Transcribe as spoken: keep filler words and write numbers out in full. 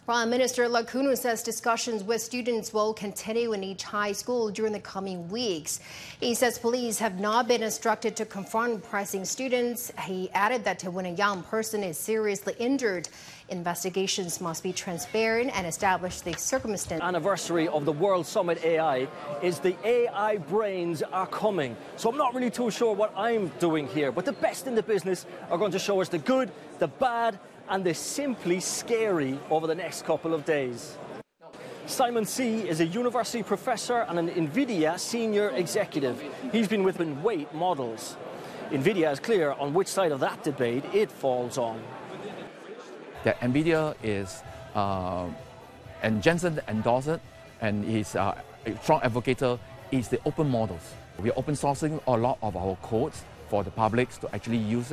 Prime Minister Lakunu says discussions with students will continue in each high school during the coming weeks. He says police have not been instructed to confront pressing students. He added that when a young person is seriously injured, investigations must be transparent and establish the circumstances. Anniversary of the World Summit A I is the A I brains are coming. So I'm not really too sure what I'm doing here, but the best in the business are going to show us the good, the bad, and the simply scary over the next couple of days. Simon See is a university professor and an NVIDIA senior executive. He's been with weight models. NVIDIA is clear on which side of that debate it falls on. That NVIDIA is, uh, and Jensen endorsed it, and he's uh, a strong advocate is the open models. We are open sourcing a lot of our codes for the public to actually use it.